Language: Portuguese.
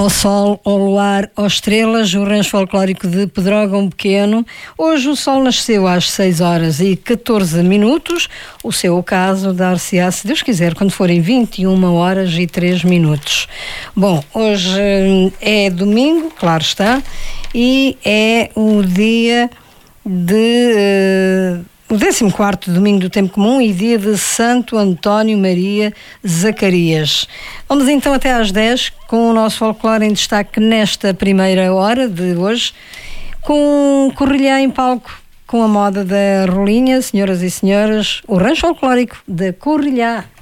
Ao sol, ao luar, às estrelas, o rancho folclórico de Pedrógão Pequeno. Hoje o sol nasceu às 6h14. O seu ocaso dar-se-á, se Deus quiser, quando forem 21h03. Bom, hoje é domingo, claro está, e é o dia o 14º domingo do tempo comum e dia de Santo António Maria Zacarias. Vamos então até às 10 com o nosso folclore em destaque nesta primeira hora de hoje, com Corrilhá em palco, com a moda da rolinha, senhoras e senhores, o rancho folclórico da Corrilhá.